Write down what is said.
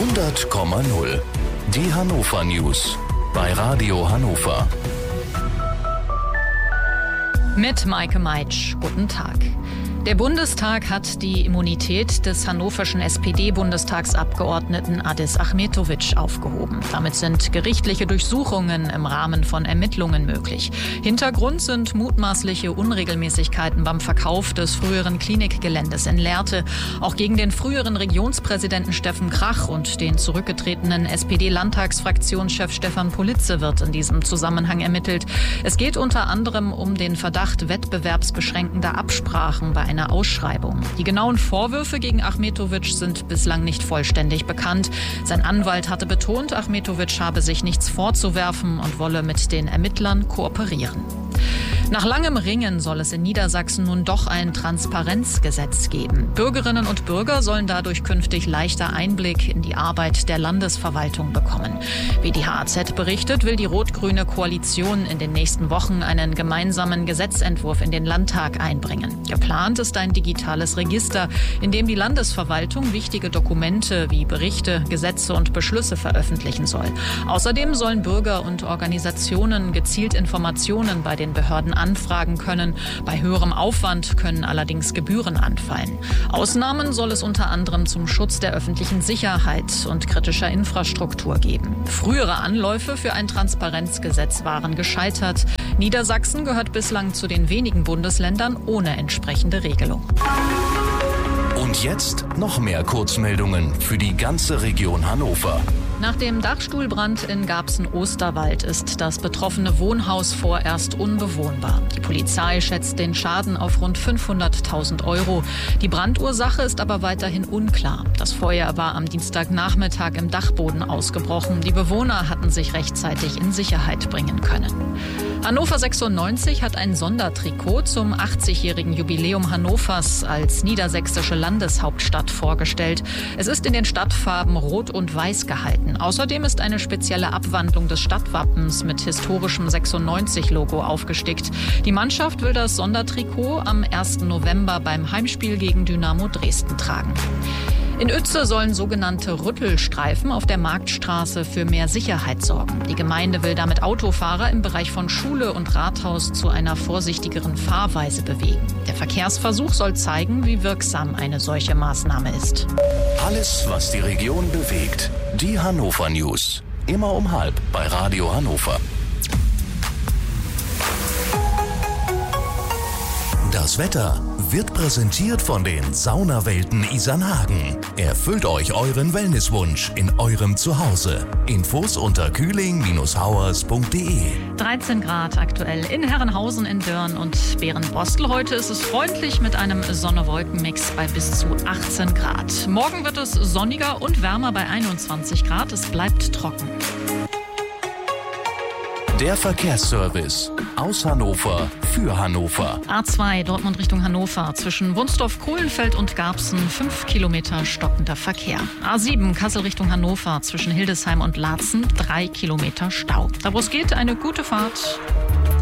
100,0. Die Hannover News bei Radio Hannover. Mit Maike Meitsch. Guten Tag. Der Bundestag hat die Immunität des hannoverschen SPD-Bundestagsabgeordneten Adis Ahmetović aufgehoben. Damit sind gerichtliche Durchsuchungen im Rahmen von Ermittlungen möglich. Hintergrund sind mutmaßliche Unregelmäßigkeiten beim Verkauf des früheren Klinikgeländes in Lehrte. Auch gegen den früheren Regionspräsidenten Steffen Krach und den zurückgetretenen SPD-Landtagsfraktionschef Stefan Politze wird in diesem Zusammenhang ermittelt. Es geht unter anderem um den Verdacht wettbewerbsbeschränkender Absprachen bei einer Ausschreibung. Die genauen Vorwürfe gegen Ahmetović sind bislang nicht vollständig bekannt. Sein Anwalt hatte betont, Ahmetović habe sich nichts vorzuwerfen und wolle mit den Ermittlern kooperieren. Nach langem Ringen soll es in Niedersachsen nun doch ein Transparenzgesetz geben. Bürgerinnen und Bürger sollen dadurch künftig leichter Einblick in die Arbeit der Landesverwaltung bekommen. Wie die HAZ berichtet, will die rot-grüne Koalition in den nächsten Wochen einen gemeinsamen Gesetzentwurf in den Landtag einbringen. Geplant ist ein digitales Register, in dem die Landesverwaltung wichtige Dokumente wie Berichte, Gesetze und Beschlüsse veröffentlichen soll. Außerdem sollen Bürger und Organisationen gezielt Informationen bei den Behörden anfragen können. Bei höherem Aufwand können allerdings Gebühren anfallen. Ausnahmen soll es unter anderem zum Schutz der öffentlichen Sicherheit und kritischer Infrastruktur geben. Frühere Anläufe für ein Transparenzgesetz waren gescheitert. Niedersachsen gehört bislang zu den wenigen Bundesländern ohne entsprechende Regelung. Und jetzt noch mehr Kurzmeldungen für die ganze Region Hannover. Nach dem Dachstuhlbrand in Garbsen-Osterwald ist das betroffene Wohnhaus vorerst unbewohnbar. Die Polizei schätzt den Schaden auf rund 500.000 €. Die Brandursache ist aber weiterhin unklar. Das Feuer war am Dienstagnachmittag im Dachboden ausgebrochen. Die Bewohner hatten sich rechtzeitig in Sicherheit bringen können. Hannover 96 hat ein Sondertrikot zum 80-jährigen Jubiläum Hannovers als niedersächsische Landeshauptstadt vorgestellt. Es ist in den Stadtfarben Rot und Weiß gehalten. Außerdem ist eine spezielle Abwandlung des Stadtwappens mit historischem 96-Logo aufgestickt. Die Mannschaft will das Sondertrikot am 1. November beim Heimspiel gegen Dynamo Dresden tragen. In Uetze sollen sogenannte Rüttelstreifen auf der Marktstraße für mehr Sicherheit sorgen. Die Gemeinde will damit Autofahrer im Bereich von Schule und Rathaus zu einer vorsichtigeren Fahrweise bewegen. Der Verkehrsversuch soll zeigen, wie wirksam eine solche Maßnahme ist. Alles, was die Region bewegt. Die Hannover News. Immer um 12:30 bei Radio Hannover. Das Wetter wird präsentiert von den Saunawelten Isernhagen. Erfüllt euch euren Wellnesswunsch in eurem Zuhause. Infos unter kühling-hauers.de. 13 Grad aktuell in Herrenhausen, in Dörn und Beerenbostel. Heute ist es freundlich mit einem Sonne-Wolken-Mix bei bis zu 18 Grad. Morgen wird es sonniger und wärmer bei 21 Grad. Es bleibt trocken. Der Verkehrsservice aus Hannover für Hannover. A2 Dortmund Richtung Hannover. Zwischen Wunsdorf-Kohlenfeld und Garbsen 5 Kilometer stockender Verkehr. A7 Kassel Richtung Hannover. Zwischen Hildesheim und Laatzen 3 Kilometer Stau. Da wo es geht, eine gute Fahrt.